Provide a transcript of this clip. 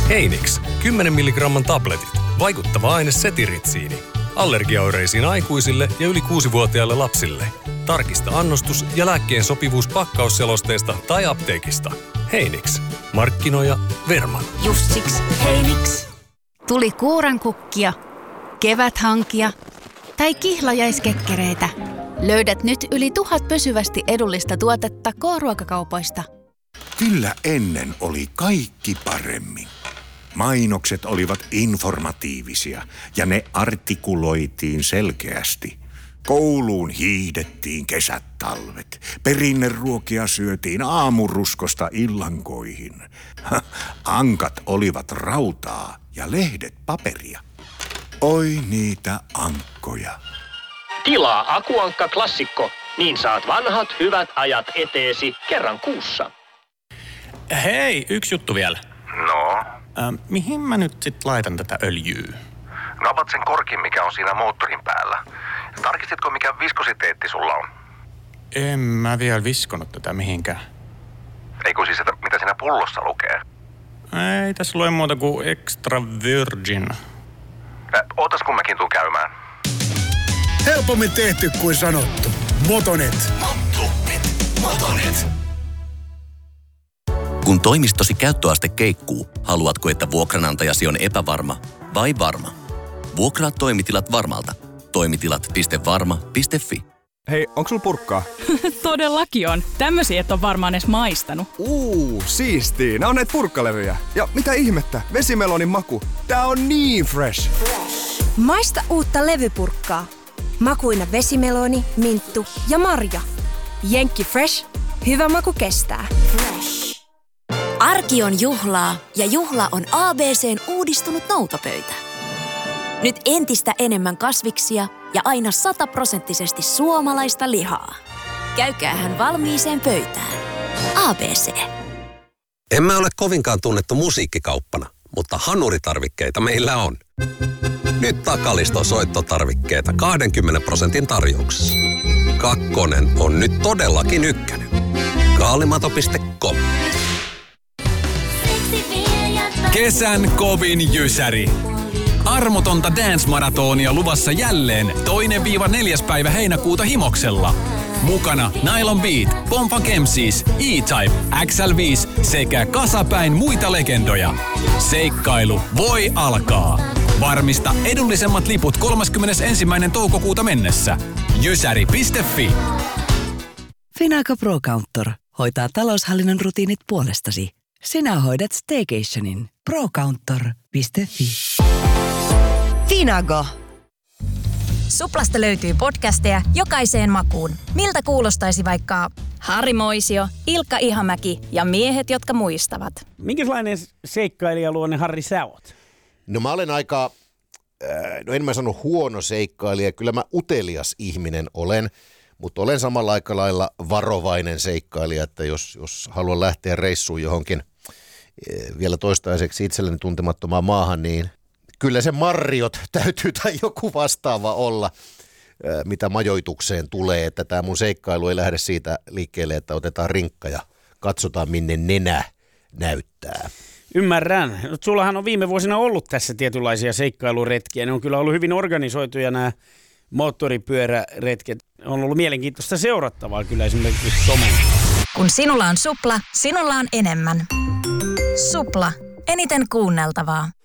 Heinix, 10 milligramman tabletit. Vaikuttava aine setiritsiini. Allergiaoireisiin aikuisille ja yli 6-vuotiaille lapsille. Tarkista annostus ja lääkkeen sopivuus pakkausselosteesta tai apteekista. Heinix. Markkinoija Verman. Just siksi Heinix. Tuli kuurankukkia, keväthankia tai kihlajaiskekkereitä. Löydät nyt yli 1000 pysyvästi edullista tuotetta K-ruokakaupoista. Kyllä ennen oli kaikki paremmin. Mainokset olivat informatiivisia ja ne artikuloitiin selkeästi. Kouluun hiihdettiin kesät talvet. Perinneruokia syötiin aamuruskosta illankoihin. Ankat olivat rautaa ja lehdet paperia. Oi niitä ankkoja. Tilaa Akuankka Klassikko, niin saat vanhat hyvät ajat eteesi kerran kuussa. Hei, yksi juttu vielä. No? Mihin mä nyt sit laitan tätä öljyä? No avat sen korkin, mikä on siinä moottorin päällä. Tarkistitko, mikä viskositeetti sulla on? En mä vielä viskonut tätä mihinkään. Eikö siis, että mitä siinä pullossa lukee? Ei tässä lue muuta kuin extra virgin. Ootas kun mäkin tuun käymään. Helpommin tehty kuin sanottu. Motonet. Motonet. Kun toimistosi käyttöaste keikkuu, haluatko, että vuokranantajasi on epävarma vai varma? Vuokraa toimitilat Varmalta. Toimitilat.varma.fi. Hei, onko sulla purkkaa? Todellakin on. Tämmösiä et ole varmaan edes maistanut. Siistii. Nää on näitä purkkalevyjä. Ja mitä ihmettä? Vesimelonin maku. Tää on niin fresh. Maista uutta levypurkkaa. Makuina vesimeloni, minttu ja marja. Jenkki Fresh. Hyvä maku kestää. Fresh. Arki on juhlaa ja juhla on ABC:n uudistunut noutopöytä. Nyt entistä enemmän kasviksia ja aina 100% suomalaista lihaa. Käykäähän valmiiseen pöytään. ABC. Emme ole kovinkaan tunnettu musiikkikauppana, mutta hanuritarvikkeita meillä on. Nyt Takaliston soittotarvikkeita 20% tarjouksessa. Kakkonen on nyt todellakin ykkönen. Kaalimato.com. Kesän kovin jysäri. Armotonta dance-maratonia luvassa jälleen 2-4. päivä heinäkuuta Himoksella. Mukana Nylon Beat, Pompa Kemsis, E-Type, XL5 sekä kasapäin muita legendoja. Seikkailu voi alkaa. Varmista edullisemmat liput 31. toukokuuta mennessä. Jysäri.fi. Finago Pro Counter hoitaa taloushallinnon rutiinit puolestasi. Sinä hoidat staycationin. Procounter.fi. Finago. Suplasta löytyy podcasteja jokaiseen makuun. Miltä kuulostaisi vaikka Harri Moisio, Ilkka Ihamäki ja miehet, jotka muistavat? Minkälainen seikkailijaluonne Harri sä oot? No mä olen aika, en mä sano huono seikkailija, kyllä mä utelias ihminen olen, mutta olen samalla aika lailla varovainen seikkailija, että jos haluan lähteä reissuun johonkin vielä toistaiseksi itselleni tuntemattomaan maahan, niin kyllä se Marriott täytyy tai joku vastaava olla, mitä majoitukseen tulee, että tämä mun seikkailu ei lähde siitä liikkeelle, että otetaan rinkka ja katsotaan minne nenä näyttää. Ymmärrän. Sullahan on viime vuosina ollut tässä tietynlaisia seikkailuretkiä. Ne on kyllä ollut hyvin organisoituja nämä moottoripyöräretket. On ollut mielenkiintoista seurattavaa kyllä esimerkiksi somen. Kun sinulla on Supla, sinulla on enemmän. Supla. Eniten kuunneltavaa.